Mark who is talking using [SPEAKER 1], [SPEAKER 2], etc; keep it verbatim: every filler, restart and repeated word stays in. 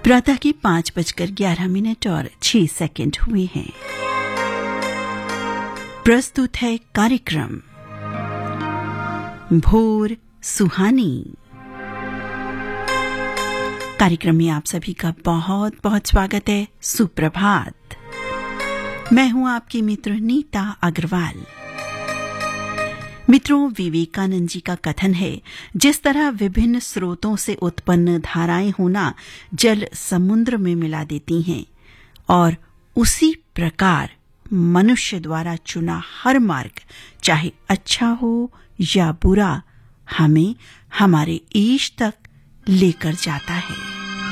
[SPEAKER 1] प्रातः के पांच बजकर ग्यारह मिनट और छह सेकंड हुए हैं। प्रस्तुत है कार्यक्रम भोर सुहानी। कार्यक्रम में आप सभी का बहुत बहुत स्वागत है। सुप्रभात। मैं हूं आपकी मित्र नीता अग्रवाल। मित्रों, विवेकानंद जी का कथन है, जिस तरह विभिन्न स्रोतों से उत्पन्न धाराएं होना जल समुद्र में मिला देती हैं, और उसी प्रकार मनुष्य द्वारा चुना हर मार्ग, चाहे अच्छा हो या बुरा, हमें हमारे ईश तक लेकर जाता है।